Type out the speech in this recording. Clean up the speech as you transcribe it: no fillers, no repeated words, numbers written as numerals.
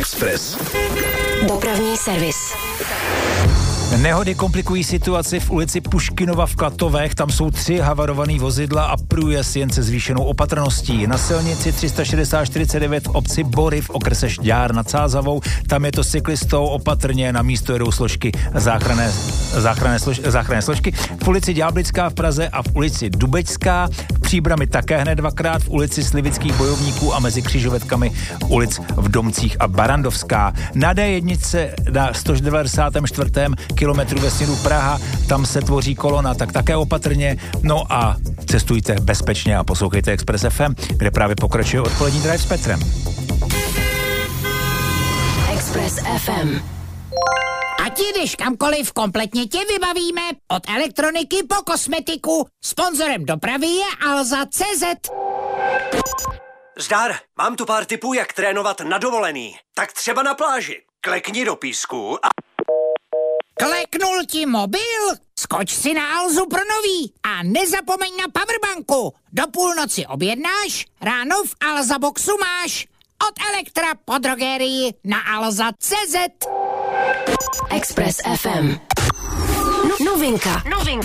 Express. Dopravní servis. Nehody komplikují situaci v ulici Puškinova v Klatovech. Tam jsou 3 havarovaný vozidla a průjezd jen se zvýšenou opatrností. Na silnici 360/49 v obci Bory v okrese Šťár nad Sázavou. Tam je to s cyklistou opatrně, na místo jedou složky záchranné složky. V ulici Ďáblická v Praze a v ulici Dubečská. V Příbrami také hned 2krát, v ulici Slivických bojovníků a mezi křižovatkami ulic v Domcích a Barandovská. Na D1 na 194. kilometru ve směru Praha, tam se tvoří kolona, tak také opatrně. No a cestujte bezpečně a poslouchejte Express FM, kde právě pokračuje odpolední drive s Petrem. Express FM. Ať jdeš kamkoliv, kompletně tě vybavíme. Od elektroniky po kosmetiku. Sponzorem dopravy je Alza.cz. Zdar, mám tu pár tipů, jak trénovat na dovolený. Tak třeba na pláži. Klekni do písku a... Kleknul ti mobil? Skoč si na Alzu pro nový a nezapomeň na powerbanku. Do půlnoci objednáš, ráno v Alza Boxu máš. Od Elektra po drogerii na Alza.cz. Express FM. Novinka.